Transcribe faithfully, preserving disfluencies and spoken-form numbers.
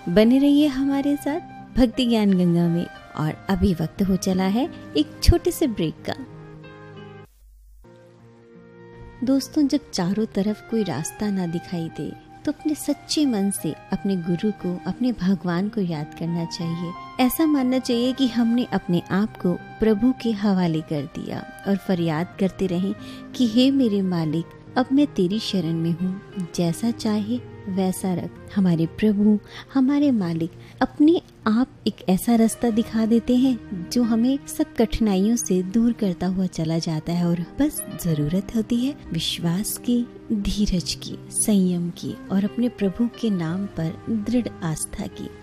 बने रहिए हमारे साथ भक्ति ज्ञान गंगा में। और अभी वक्त हो चला है एक छोटे से ब्रेक का। दोस्तों, जब चारों तरफ कोई रास्ता ना दिखाई दे तो अपने सच्चे मन से अपने गुरु को, अपने भगवान को याद करना चाहिए। ऐसा मानना चाहिए कि हमने अपने आप को प्रभु के हवाले कर दिया और फरियाद करते रहें कि हे मेरे मालिक, अब मैं तेरी शरण में हूँ, जैसा चाहे वैसा रख। हमारे प्रभु, हमारे मालिक अपने आप एक ऐसा रास्ता दिखा देते हैं जो हमें सब कठिनाइयों से दूर करता हुआ चला जाता है। और बस जरूरत होती है विश्वास की, धीरज की, संयम की और अपने प्रभु के नाम पर दृढ़ आस्था की।